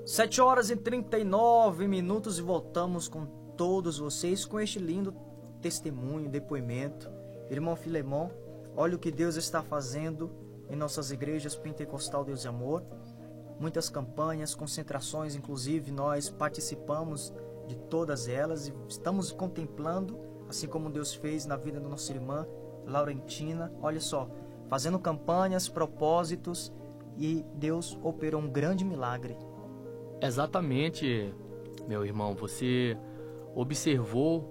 7h39 e voltamos com todos vocês com este lindo testemunho, depoimento. Irmão Filemon, olha o que Deus está fazendo em nossas igrejas Pentecostal Deus e Amor. Muitas campanhas, concentrações, inclusive nós participamos de todas elas e estamos contemplando, assim como Deus fez na vida da nossa irmã Laurentina. Olha só, fazendo campanhas, propósitos, e Deus operou um grande milagre. Exatamente, meu irmão, você observou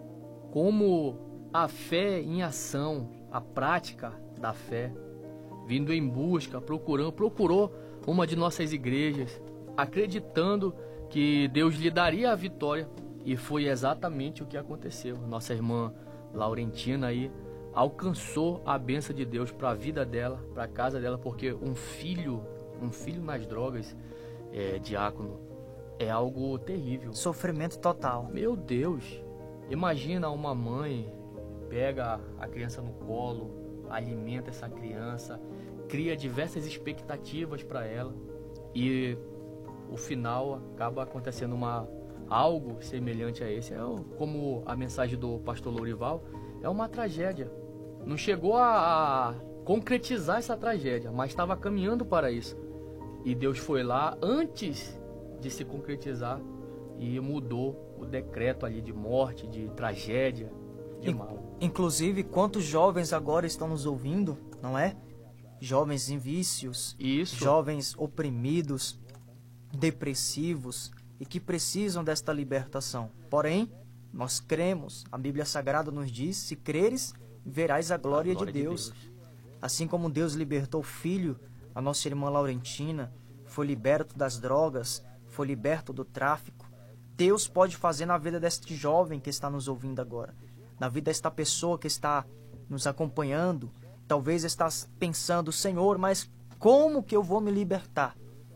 como a fé em ação, a prática da fé, vindo em busca, procurou uma de nossas igrejas, acreditando que Deus lhe daria a vitória, e foi exatamente o que aconteceu. Nossa irmã Laurentina aí alcançou a bênção de Deus para a vida dela, para a casa dela, porque um filho nas drogas, diácono, é algo terrível. Sofrimento total. Meu Deus, imagina uma mãe pega a criança no colo, alimenta essa criança, cria diversas expectativas para ela e o final acaba acontecendo algo semelhante a esse. Como a mensagem do pastor Lourival, é uma tragédia. Não chegou a concretizar essa tragédia, mas estava caminhando para isso. E Deus foi lá antes de se concretizar e mudou o decreto ali de morte, de tragédia, de mal. Inclusive, quantos jovens agora estão nos ouvindo, não é? Jovens em vícios, Isso. Jovens oprimidos, depressivos e que precisam desta libertação. Porém, nós cremos, a Bíblia Sagrada nos diz, se creres, verás a glória de Deus. Assim como Deus libertou o filho, a nossa irmã Laurentina foi liberto das drogas, foi liberto do tráfico. Deus pode fazer na vida deste jovem que está nos ouvindo agora, na vida desta pessoa que está nos acompanhando. Talvez está pensando, Senhor, mas como que eu vou me libertar?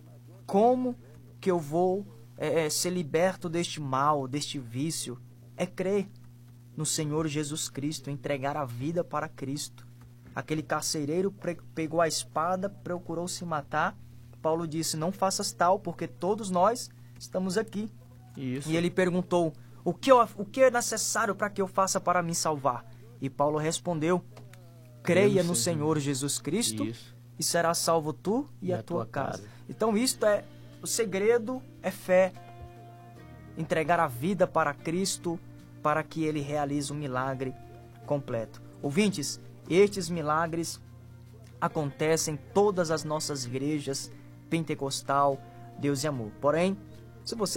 Como que eu vou ser liberto deste mal, deste vício? É crer no Senhor Jesus Cristo, entregar a vida para Cristo. Aquele carcereiro pegou a espada, procurou se matar. Paulo disse, não faças tal, porque todos nós estamos aqui. Isso. E ele perguntou, o que é necessário para que eu faça para me salvar? E Paulo respondeu, creia no Senhor Jesus Cristo. Isso. E serás salvo tu e a tua casa. Então isto o segredo é fé. Entregar a vida para Cristo, para que Ele realize um milagre completo. Ouvintes, estes milagres acontecem em todas as nossas igrejas Pentecostal, Deus e Amor. Porém, se você